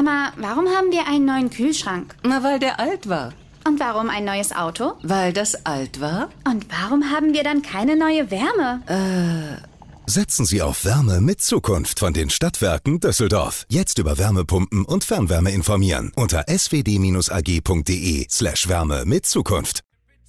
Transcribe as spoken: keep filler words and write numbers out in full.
Mama, warum haben wir einen neuen Kühlschrank? Na, weil der alt war. Und warum ein neues Auto? Weil das alt war. Und warum haben wir dann keine neue Wärme? Äh... Setzen Sie auf Wärme mit Zukunft von den Stadtwerken Düsseldorf. Jetzt über Wärmepumpen und Fernwärme informieren unter s w d dash a g punkt d e slash Wärme mit Zukunft.